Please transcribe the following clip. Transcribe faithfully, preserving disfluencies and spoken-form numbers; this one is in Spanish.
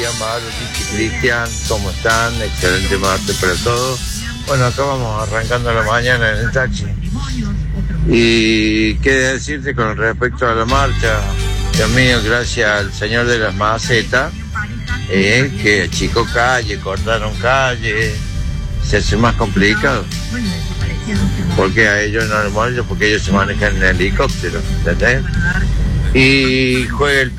Adrián Barro, Chichi Cristian, ¿cómo están? Excelente martes para todos. Bueno, acá vamos arrancando la mañana en el taxi. Y qué decirte con respecto a la marcha. Dios mío, gracias al señor de las macetas, eh, que achicó calle, cortaron calle, se hace más complicado. Porque a ellos no les molesta, porque ellos se manejan en helicóptero, ¿entendés? Y juega el